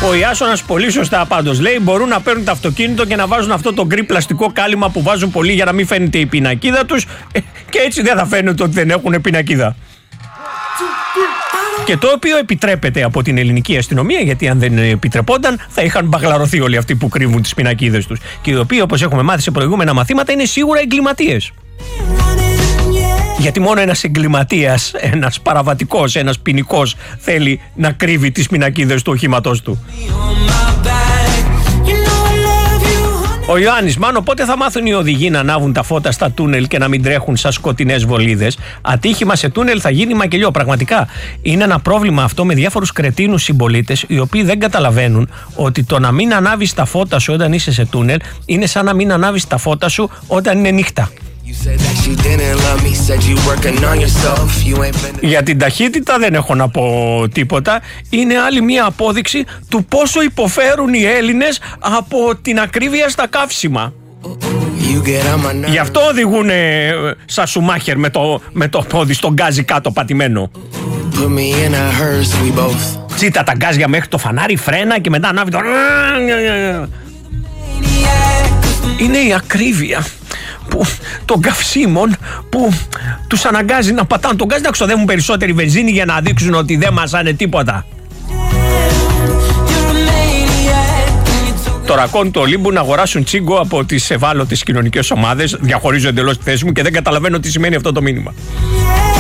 Ο Ιάσονας πολύ σωστά πάντως λέει: μπορούν να παίρνουν το αυτοκίνητο και να βάζουν αυτό το γκρι πλαστικό κάλυμα που βάζουν πολλοί για να μην φαίνεται η πινακίδα τους, και έτσι δεν θα φαίνεται ότι δεν έχουν πινακίδα. Και το οποίο επιτρέπεται από την ελληνική αστυνομία, γιατί αν δεν επιτρεπόταν θα είχαν μπαγλαρωθεί όλοι αυτοί που κρύβουν τις πινακίδες τους. Και οι οποίοι, όπως έχουμε μάθει σε προηγούμενα μαθήματα, είναι σίγουρα εγκληματίες. Γιατί μόνο ένας εγκληματίας, ένας παραβατικός, ένας ποινικός θέλει να κρύβει τις πινακίδες του οχήματός του. Ο Ιωάννης: Μάνο, πότε θα μάθουν οι οδηγοί να ανάβουν τα φώτα στα τούνελ και να μην τρέχουν σαν σκοτεινές βολίδες? Ατύχημα σε τούνελ θα γίνει μακελιό. Πραγματικά είναι ένα πρόβλημα αυτό με διάφορους κρετίνους συμπολίτες, οι οποίοι δεν καταλαβαίνουν ότι το να μην ανάβεις τα φώτα σου όταν είσαι σε τούνελ είναι σαν να μην ανάβεις τα φώτα σου όταν είναι νύχτα. Για την ταχύτητα δεν έχω να πω τίποτα. Είναι άλλη μια απόδειξη του πόσο υποφέρουν οι Έλληνες από την ακρίβεια στα καύσιμα. Γι' αυτό οδηγούν σαν Σουμάχερ με το πόδι στον γκάζι κάτω πατημένο. Τσίτα τα γκάζια μέχρι το φανάρι, φρένα και μετά ανάβει το... Είναι η ακρίβεια των καυσίμων που τους αναγκάζει να πατάνε τον γκάζι, να ξοδεύουν περισσότερη βενζίνη για να δείξουν ότι δεν μασάνε τίποτα. Το ρακόν του Ολύμπου να αγοράσουν τσίγκο από τις ευάλωτες κοινωνικές ομάδες. Διαχωρίζω εντελώς τη θέση μου και δεν καταλαβαίνω τι σημαίνει αυτό το μήνυμα.